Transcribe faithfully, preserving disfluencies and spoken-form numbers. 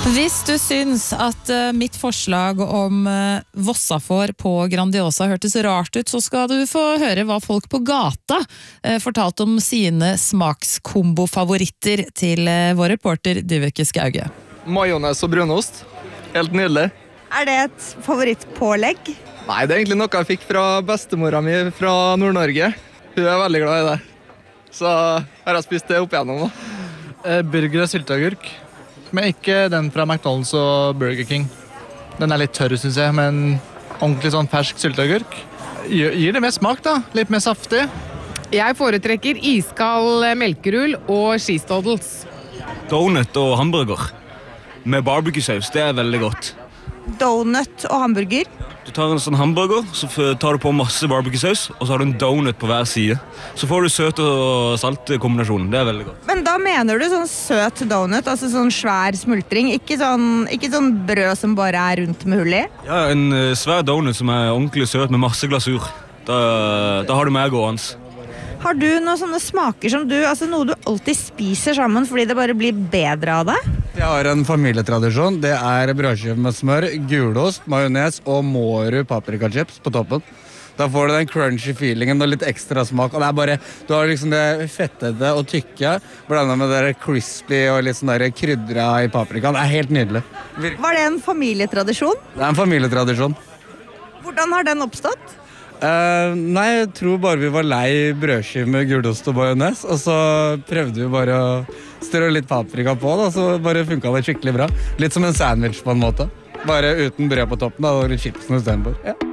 Hvis du syns at uh, mitt forslag om uh, Vossafår på Grandiosa hørtes rart ut, så skal du få høre hva folk på gata uh, fortalte om sine smakskombo-favoritter til uh, vår reporter Dyveke Skauge. Majones og brunost. Helt nydelig. Er det et favorittpålegg? Nei, det er egentlig noe jeg fikk fra bestemora mi fra Nord-Norge. Hun er veldig glad i det. Så har jeg spist det opp igjennom da. Eh, burger og sylteagurk. Men ikke den fra McDonald's og Burger King. Den er litt tørr, synes jeg, men ordentlig sånn fersk sylteagurk. Gir, gir det mer smak da, litt mer saftig. Jeg foretrekker iskald melkerull og skistoddels. Donut og hamburger med barbecue-saus, det er veldig godt. Donut og hamburger. Du tar en sånn hamburger, så tar du på masse barbecue-saus, og så har du en donut på hver side. Så får du søt og salt kombinasjonen, det er veldig godt. Men da mener du sånn søt donut, altså sånn svær smultring, ikke sånn, ikke sånn brød som bare er rundt med hull i? Ja, en uh, svær donut som er ordentlig søt med masse glasur. Da, da har du mer gående. Har du noen sånne smaker som du, altså noe du alltid spiser sammen fordi det bare blir bedre av det? Jeg har en familietradisjon. Det er brødskive med smør, gulost, majones og Måru paprikachips på toppen. Da får du den crunchy feelingen og litt ekstra smak. Og det er bare, du har liksom det fettede og tykke, blandet med det crispy og litt sånn der krydra i paprikaen. Det er helt nydelig. Var det en familietradisjon? Det er en familietradisjon. Hvordan har den oppstått? Uh, nei, jeg tror bare vi var lei brødskive med gulost og majones, og så prøvde vi bare å strø litt paprika på, da, så bare funket det skikkelig bra. Litt som en sandwich på en måte. Bare uten brød på toppen, da, og litt chipsen i stedet for. Ja.